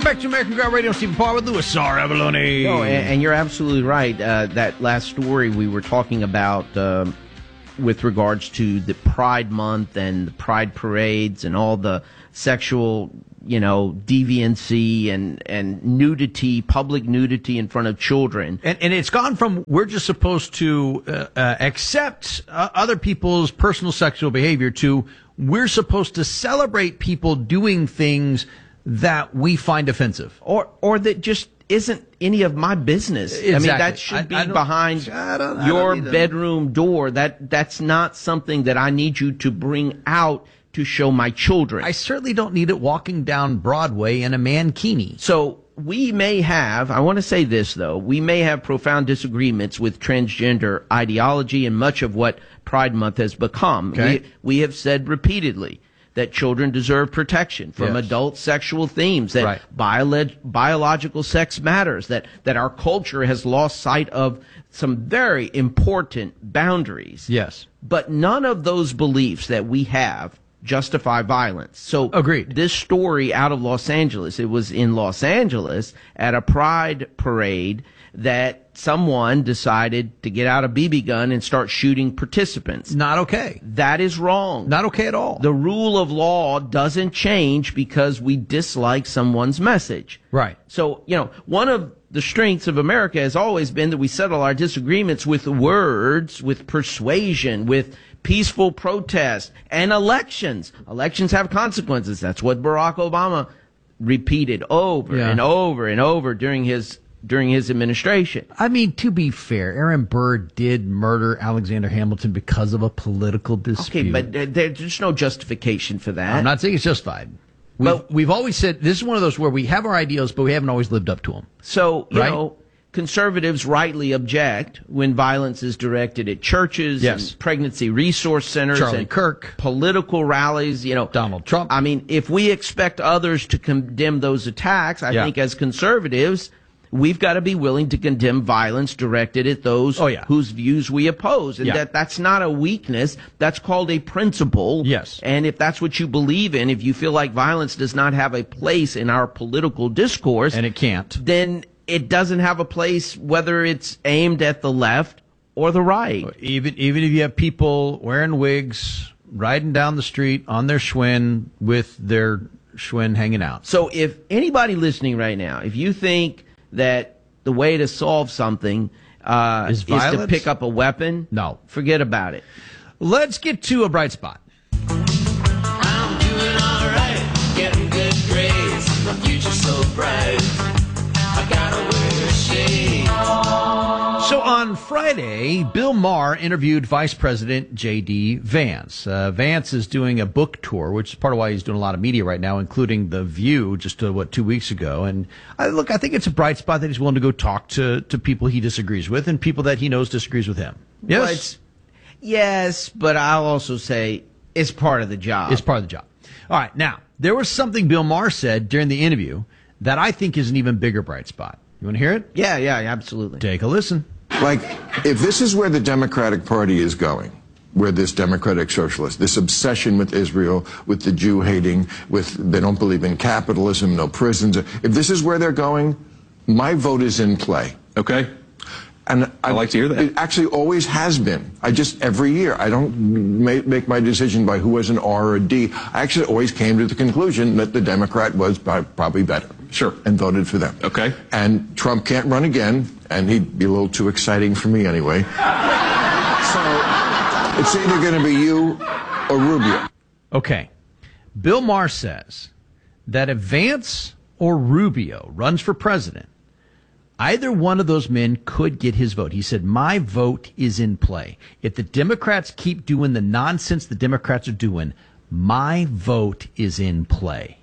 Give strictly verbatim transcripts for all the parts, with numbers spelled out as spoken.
back to American Ground Radio. Stephen Parr with Louis R. Avalone. No, and, and you're absolutely right. Uh, that last story we were talking about uh, with regards to the Pride Month and the Pride parades and all the sexual, you know, deviancy and, and nudity, public nudity in front of children. And, and it's gone from we're just supposed to uh, uh, accept uh, other people's personal sexual behavior to we're supposed to celebrate people doing things that we find offensive. Or or that just isn't any of my business. Exactly. I mean, that should I- be I don't- behind I don't- I your don't either. bedroom door. That That's not something that I need you to bring out to show my children. I certainly don't need it walking down Broadway in a mankini. So we may have, I want to say this though, we may have profound disagreements with transgender ideology and much of what Pride Month has become. Okay. We, we have said repeatedly that children deserve protection from Yes. adult sexual themes, that Right. biolo- biological sex matters, that, that our culture has lost sight of some very important boundaries. Yes. But none of those beliefs that we have justify violence. So Agreed. This story out of Los Angeles, it was in Los Angeles at a pride parade that someone decided to get out a B B gun and start shooting participants. Not okay. That is wrong. Not okay at all. The rule of law doesn't change because we dislike someone's message. Right. So, you know, one of the strengths of America has always been that we settle our disagreements with words, with persuasion, with peaceful protest, and elections. Elections have consequences. That's what Barack Obama repeated over Yeah. and over and over during his during his administration. I mean, to be fair, Aaron Burr did murder Alexander Hamilton because of a political dispute. Okay, but there- there's no justification for that. I'm not saying it's justified. We've, But- we've always said this is one of those where we have our ideals, but we haven't always lived up to them. So, you Right? know, conservatives rightly object when violence is directed at churches Yes. and pregnancy resource centers Charlie and Kirk. political rallies, you know. Donald Trump. I mean, if we expect others to condemn those attacks, I Yeah. think as conservatives, we've got to be willing to condemn violence directed at those Oh, yeah. whose views we oppose. And Yeah. that that's not a weakness. That's called a principle. Yes. And if that's what you believe in, if you feel like violence does not have a place in our political discourse, And it can't. then it doesn't have a place whether it's aimed at the left or the right. Even even if you have people wearing wigs, riding down the street on their Schwinn with their Schwinn hanging out. So if anybody listening right now, if you think that the way to solve something uh, Is is to violence? pick up a weapon, No. forget about it. Let's get to a bright spot. I'm doing alright, getting good grades. My future's so bright. I gotta wear a shade. So on Friday, Bill Maher interviewed Vice President J D. Vance. Uh, Vance is doing a book tour, which is part of why he's doing a lot of media right now, including The View just, uh, what, two weeks ago. And I, look, I think it's a bright spot that he's willing to go talk to, to people he disagrees with and people that he knows disagrees with him. Yes? Well, it's- yes, but I'll also say it's part of the job. It's part of the job. All right. Now, there was something Bill Maher said during the interview that I think is an even bigger bright spot. You want to hear it? yeah, yeah, absolutely. Take a listen. Like, if this is where the Democratic Party is going, where this democratic socialist, this obsession with Israel, with the Jew hating, with they don't believe in capitalism, no prisons, if this is where they're going, my vote is in play. Okay. And I like to hear that. It actually always has been. I just, every year, I don't ma- make my decision by who was an R or a D. I actually always came to the conclusion that the Democrat was by- probably better. Sure. And voted for them. Okay. And Trump can't run again, and he'd be a little too exciting for me anyway. So it's either going to be you or Rubio. Okay. Bill Maher says that if Vance or Rubio runs for president, either one of those men could get his vote. He said, my vote is in play. If the Democrats keep doing the nonsense the Democrats are doing, my vote is in play.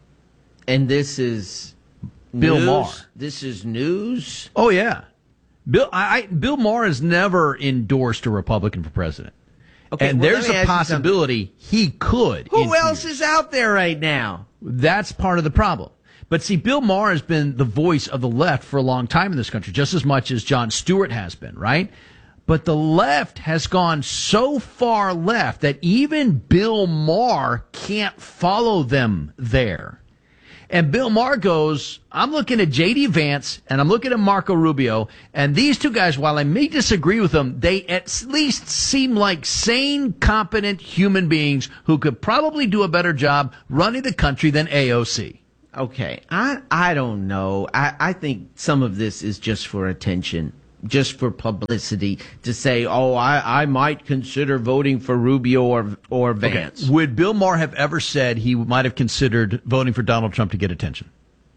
And this is Bill news? Maher. This is news. Oh, yeah. Bill, I, I, Bill Maher has never endorsed a Republican for president. Okay, and well, there's let me a ask you possibility he could. Who in else theory. is out there right now? That's part of the problem. But see, Bill Maher has been the voice of the left for a long time in this country, just as much as Jon Stewart has been, right? But the left has gone so far left that even Bill Maher can't follow them there. And Bill Maher goes, I'm looking at J D Vance and I'm looking at Marco Rubio, and these two guys, while I may disagree with them, they at least seem like sane, competent human beings who could probably do a better job running the country than A O C. Okay, I I don't know. I, I think some of this is just for attention, just for publicity, to say, oh, I, I might consider voting for Rubio or or Vance. Okay. Would Bill Maher have ever said he might have considered voting for Donald Trump to get attention?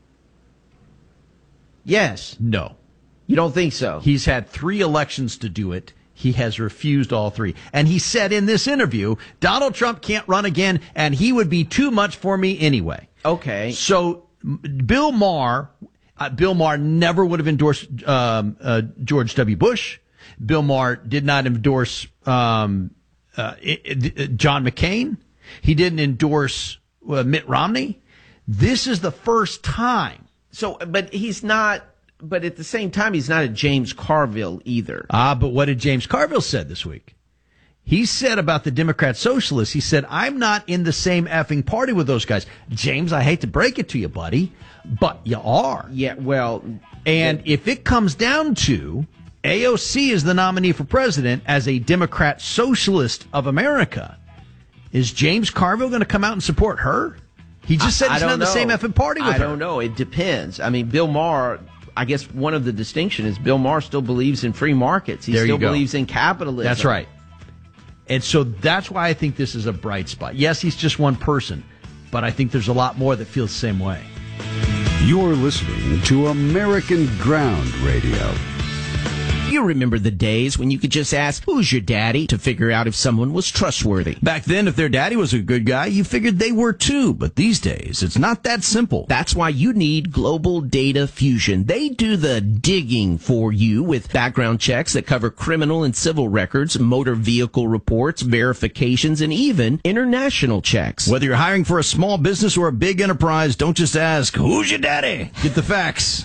Yes. No. You don't think so? He's had three elections to do it. He has refused all three. And he said in this interview, Donald Trump can't run again, and he would be too much for me anyway. Okay. So Bill Maher, uh, Bill Maher never would have endorsed um, uh, George W. Bush. Bill Maher did not endorse um, uh, it, it, John McCain. He didn't endorse uh, Mitt Romney. This is the first time. So, but he's not. But at the same time, he's not a James Carville either. Ah, but what did James Carville said this week? He said about the Democrat Socialists, he said, I'm not in the same effing party with those guys. James, I hate to break it to you, buddy, but you are. Yeah, well. And if it comes down to A O C is the nominee for president as a Democrat Socialist of America, is James Carville going to come out and support her? He just said I, he's I not in the know. same effing party with I her. I don't know. It depends. I mean, Bill Maher, I guess one of the distinction is Bill Maher still believes in free markets. He There still you go. believes in capitalism. That's right. And so that's why I think this is a bright spot. Yes, he's just one person, but I think there's a lot more that feels the same way. You're listening to American Ground Radio. You remember the days when you could just ask, who's your daddy, to figure out if someone was trustworthy. Back then, if their daddy was a good guy, you figured they were too. But these days, it's not that simple. That's why you need Global Data Fusion. They do the digging for you with background checks that cover criminal and civil records, motor vehicle reports, verifications, and even international checks. Whether you're hiring for a small business or a big enterprise, don't just ask, who's your daddy? Get the facts.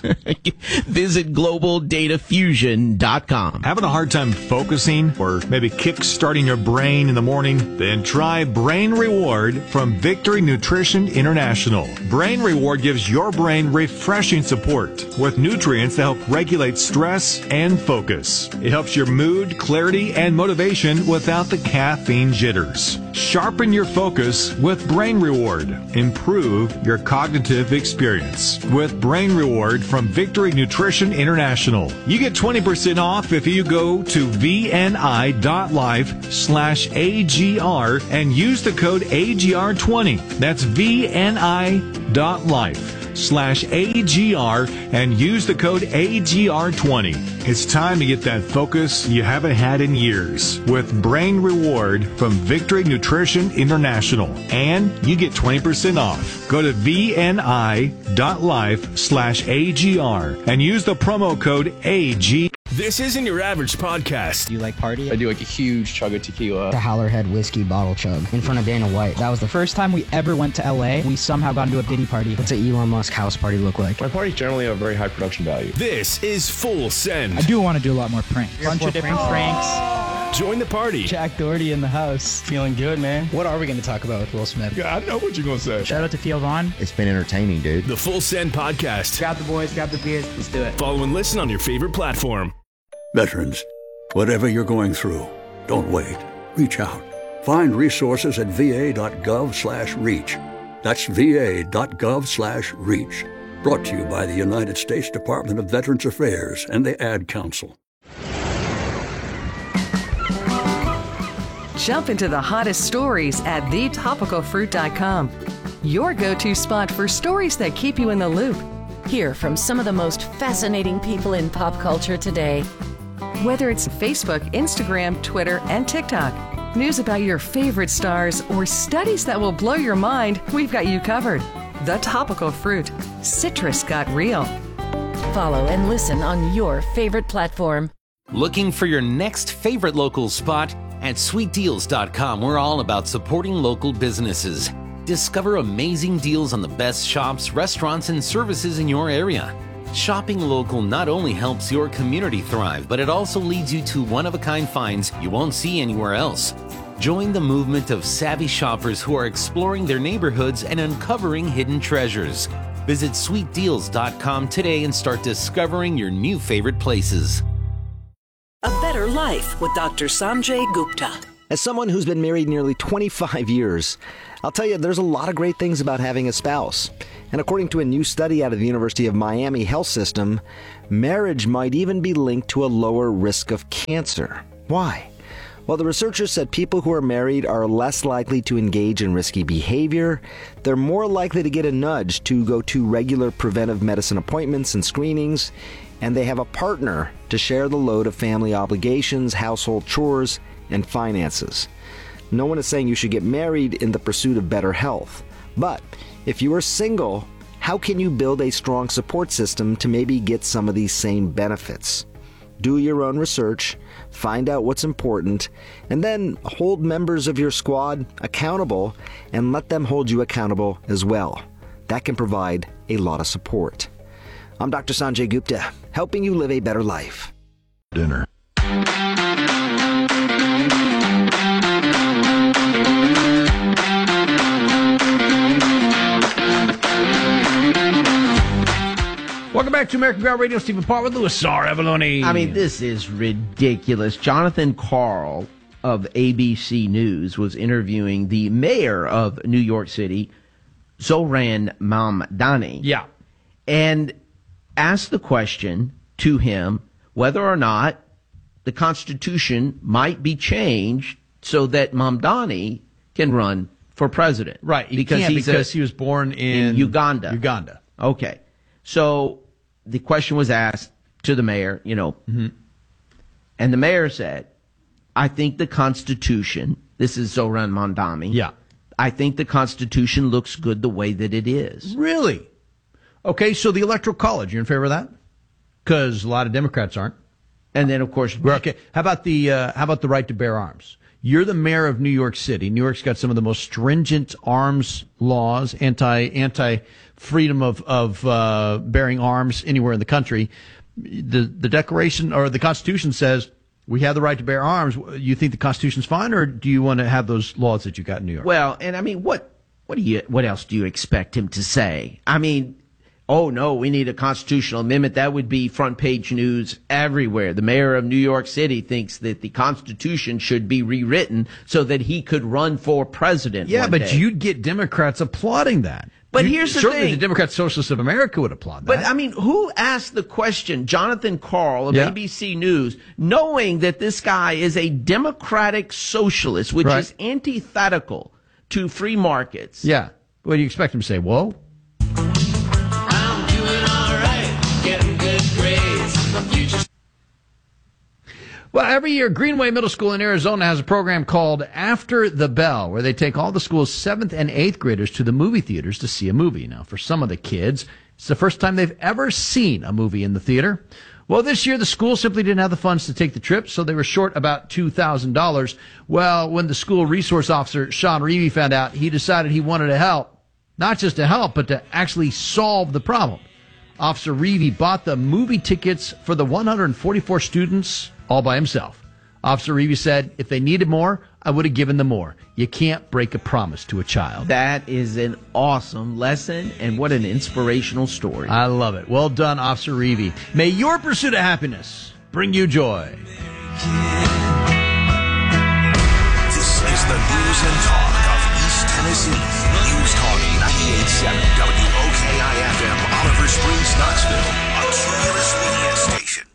Visit global data fusion dot com. Having a hard time focusing or maybe kick-starting your brain in the morning? Then try Brain Reward from Victory Nutrition International. Brain Reward gives your brain refreshing support with nutrients that help regulate stress and focus. It helps your mood, clarity, and motivation without the caffeine jitters. Sharpen your focus with Brain Reward. Improve your cognitive experience with Brain Reward from Victory Nutrition International. You get twenty percent off if you go to V N I dot life slash A G R and use the code A G R twenty. That's V N I dot life slash A G R and use the code A G R twenty. It's time to get that focus you haven't had in years with Brain Reward from Victory Nutrition International. And you get twenty percent off. Go to V N I dot life slash A G R and use the promo code A G R. This isn't your average podcast. Do you like party? I do like a huge chug of tequila. The Howlerhead whiskey bottle chug in front of Dana White. That was the first time we ever went to L A. We somehow got into a Diddy party. What's an Elon Musk house party look like? My parties generally have a very high production value. This is Full Send. I do want to do a lot more pranks. Bunch of different pranks. pranks. Join the party. Jack Doherty in the house. Feeling good, man. What are we going to talk about with Will Smith? Yeah, I know what you're going to say. Shout out to Theo Vaughn. It's been entertaining, dude. The Full Send Podcast. Grab the boys, grab the beers. Let's do it. Follow and listen on your favorite platform. Veterans, whatever you're going through, don't wait. Reach out. Find resources at va.gov slash reach. That's va.gov slash reach. Brought to you by the United States Department of Veterans Affairs and the Ad Council. Jump into the hottest stories at the topical fruit dot com. Your go-to spot for stories that keep you in the loop. Hear from some of the most fascinating people in pop culture today. Whether it's Facebook, Instagram, Twitter, and TikTok, news about your favorite stars, or studies that will blow your mind, we've got you covered. The Topical Fruit. Citrus got real. Follow and listen on your favorite platform. Looking for your next favorite local spot? At sweet deals dot com, we're all about supporting local businesses. Discover amazing deals on the best shops, restaurants, and services in your area. Shopping local not only helps your community thrive, but it also leads you to one-of-a-kind finds you won't see anywhere else. Join the movement of savvy shoppers who are exploring their neighborhoods and uncovering hidden treasures. Visit sweet deals dot com today and start discovering your new favorite places. A better life with Doctor Sanjay Gupta. As someone who's been married nearly twenty-five years, I'll tell you there's a lot of great things about having a spouse. And according to a new study out of the University of Miami Health System, marriage might even be linked to a lower risk of cancer. Why? Well, the researchers said people who are married are less likely to engage in risky behavior, they're more likely to get a nudge to go to regular preventive medicine appointments and screenings, and they have a partner to share the load of family obligations, household chores, and finances. No one is saying you should get married in the pursuit of better health. But if you are single, how can you build a strong support system to maybe get some of these same benefits? Do your own research, find out what's important, and then hold members of your squad accountable and let them hold you accountable as well. That can provide a lot of support. I'm Doctor Sanjay Gupta, helping you live a better life. Dinner. Welcome back to American Ground Radio. Stephen Parr with Louis Sar Avalone. I mean, this is ridiculous. Jonathan Karl of A B C News was interviewing the mayor of New York City, Zohran Mamdani. Yeah. And asked the question to him whether or not the Constitution might be changed so that Mamdani can run for president. Right. He because can't he's because a, he was born in, in Uganda. Uganda. Okay. So the question was asked to the mayor, you know, mm-hmm. and the mayor said, I think the Constitution, this is Zohran Mamdani. Yeah. I think the Constitution looks good the way that it is. Really? Okay, so the Electoral College, you're in favor of that? Because a lot of Democrats aren't. And then, of course, okay. How about the uh, how about the right to bear arms? You're the mayor of New York City. New York's got some of the most stringent arms laws, anti anti freedom of of uh, bearing arms anywhere in the country. The the Declaration or the Constitution says we have the right to bear arms. You think the Constitution's fine, or do you want to have those laws that you got in New York? Well, and I mean, what what do you what else do you expect him to say? I mean, oh no, we need a constitutional amendment. That would be front page news everywhere. The mayor of New York City thinks that the Constitution should be rewritten so that he could run for president. Yeah, one but day. you'd get Democrats applauding that. But you, here's the certainly thing. the Democrat Socialists of America would applaud that. But I mean, who asked the question? Jonathan Karl of Yeah. A B C News, knowing that this guy is a democratic socialist, which Right. is antithetical to free markets. Yeah. What do you expect him to say? Whoa. I'm doing all right, getting good grades. My future's Well, every year, Greenway Middle School in Arizona has a program called After the Bell, where they take all the school's seventh and eighth graders to the movie theaters to see a movie. Now, for some of the kids, it's the first time they've ever seen a movie in the theater. Well, this year, the school simply didn't have the funds to take the trip, so they were short about two thousand dollars. Well, when the school resource officer, Sean Reevy, found out, he decided he wanted to help. Not just to help, but to actually solve the problem. Officer Reevy bought the movie tickets for the one hundred forty-four students all by himself. Officer Reevy said, if they needed more, I would have given them more. You can't break a promise to a child. That is an awesome lesson, and what an inspirational story. I love it. Well done, Officer Reevy. May your pursuit of happiness bring you joy. This is the news and talk of East Tennessee. News Talk ninety-eight point seven W O K I F M, Oliver Springs, Knoxville, a Cumulus Media station.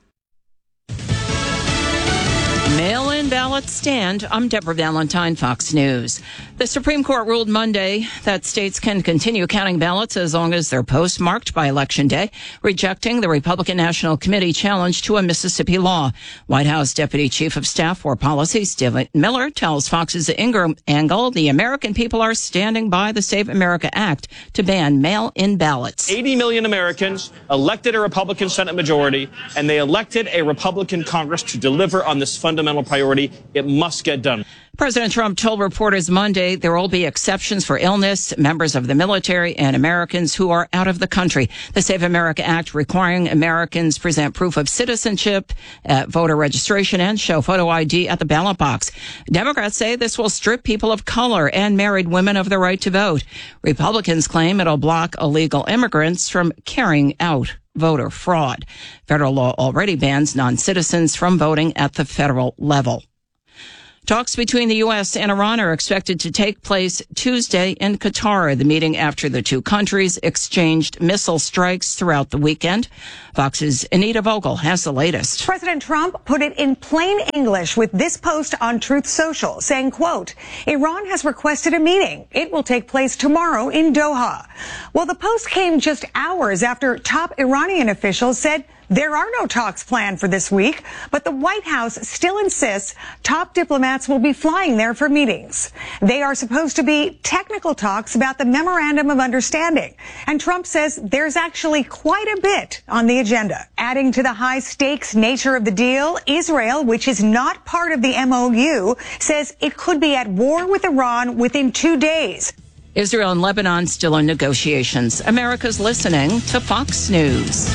Mail-in ballots stand. I'm Deborah Valentine, Fox News. The Supreme Court ruled Monday that states can continue counting ballots as long as they're postmarked by Election Day, rejecting the Republican National Committee challenge to a Mississippi law. White House Deputy Chief of Staff for Policy, Stephen Miller, tells Fox's Ingram Angle the American people are standing by the Save America Act to ban mail-in ballots. eighty million Americans elected a Republican Senate majority, and they elected a Republican Congress to deliver on this fundamental priority It must get done. President Trump told reporters Monday there will be exceptions for illness, members of the military, and Americans who are out of the country. The Save America Act requiring Americans present proof of citizenship at voter registration and show photo I D at the ballot box. Democrats say this will strip people of color and married women of the right to vote. Republicans claim it'll block illegal immigrants from carrying out voter fraud. Federal law already bans non-citizens from voting at the federal level. Talks between the U S and Iran are expected to take place Tuesday in Qatar, the meeting after the two countries exchanged missile strikes throughout the weekend. Fox's Anita Vogel has the latest. President Trump put it in plain English with this post on Truth Social, saying, quote, Iran has requested a meeting. It will take place tomorrow in Doha. Well, the post came just hours after top Iranian officials said there are no talks planned for this week, but the White House still insists top diplomats will be flying there for meetings. They are supposed to be technical talks about the Memorandum of Understanding. And Trump says there's actually quite a bit on the agenda. Adding to the high-stakes nature of the deal, Israel, which is not part of the M O U, says it could be at war with Iran within two days. Israel and Lebanon still in negotiations. America's listening to Fox News.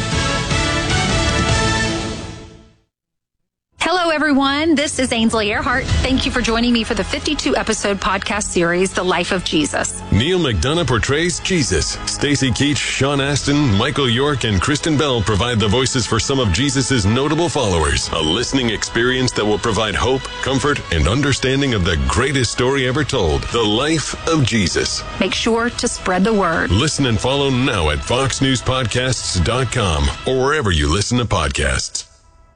Hello, everyone. This is Ainsley Earhart. Thank you for joining me for the fifty-two episode podcast series, The Life of Jesus. Neil McDonough portrays Jesus. Stacey Keach, Sean Astin, Michael York, and Kristen Bell provide the voices for some of Jesus' notable followers. A listening experience that will provide hope, comfort, and understanding of the greatest story ever told, The Life of Jesus. Make sure to spread the word. Listen and follow now at fox news podcasts dot com or wherever you listen to podcasts.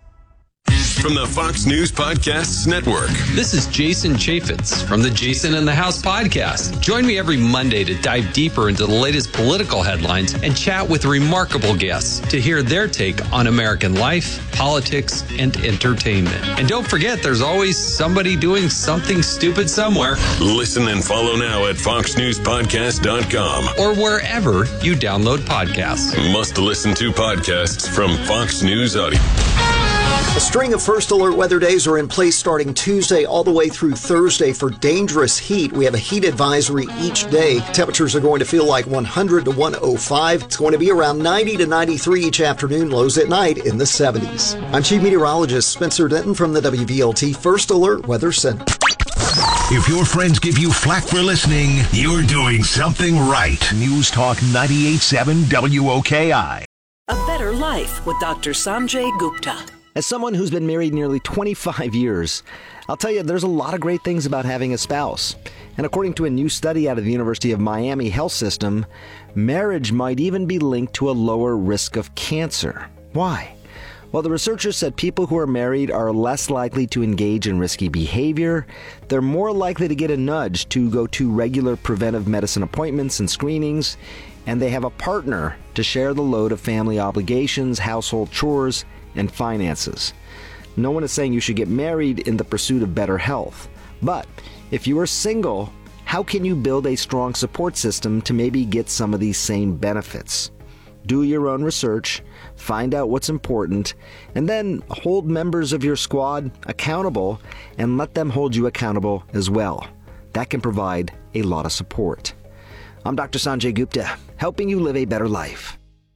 From the Fox News Podcasts Network. This is Jason Chaffetz from the Jason in the House podcast. Join me every Monday to dive deeper into the latest political headlines and chat with remarkable guests to hear their take on American life, politics, and entertainment. And don't forget, there's always somebody doing something stupid somewhere. Listen and follow now at fox news podcast dot com or wherever you download podcasts. Must listen to podcasts from Fox News Audio. A string of first alert weather days are in place starting Tuesday all the way through Thursday for dangerous heat. We have a heat advisory each day. Temperatures are going to feel like one hundred to one oh five. It's going to be around ninety to ninety-three each afternoon, lows at night in the seventies. I'm Chief Meteorologist Spencer Denton from the W V L T First Alert Weather Center. If your friends give you flack for listening, you're doing something right. News Talk ninety-eight point seven W O K I. A Better Life with Doctor Sanjay Gupta. As someone who's been married nearly twenty-five years, I'll tell you there's a lot of great things about having a spouse. And according to a new study out of the University of Miami Health System, marriage might even be linked to a lower risk of cancer. Why? Well, the researchers said people who are married are less likely to engage in risky behavior, they're more likely to get a nudge to go to regular preventive medicine appointments and screenings, and they have a partner to share the load of family obligations, household chores, and finances. No one is saying you should get married in the pursuit of better health. But if you are single, how can you build a strong support system to maybe get some of these same benefits? Do your own research, find out what's important, and then hold members of your squad accountable and let them hold you accountable as well. That can provide a lot of support. I'm Doctor Sanjay Gupta, helping you live a better life.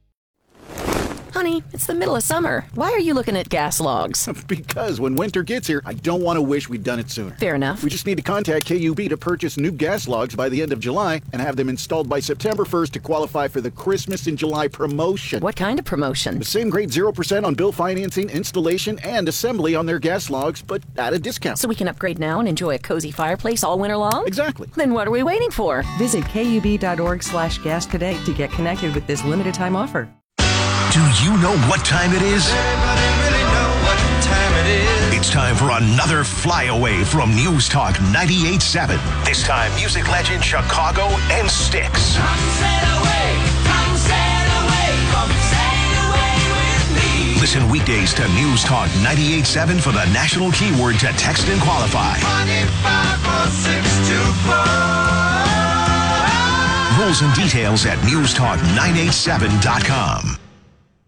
Honey, it's the middle of summer. Why are you looking at gas logs? Because when winter gets here, I don't want to wish we'd done it sooner. Fair enough. We just need to contact K U B to purchase new gas logs by the end of July and have them installed by September first to qualify for the Christmas in July promotion. What kind of promotion? The same grade zero percent on bill financing, installation, and assembly on their gas logs, but at a discount. So we can upgrade now and enjoy a cozy fireplace all winter long? Exactly. Then what are we waiting for? Visit kub.org slash gas today to get connected with this limited time offer. Do you know what time it is? Everybody really know what time it is. It's time for another flyaway from News Talk ninety-eight point seven. This time, music legend Chicago and Styx. Come sail away, come sail away, come sail away with me. Listen weekdays to News Talk ninety-eight point seven for the national keyword to text and qualify. one eight five four six two four. Rules and details at news talk nine eight seven dot com.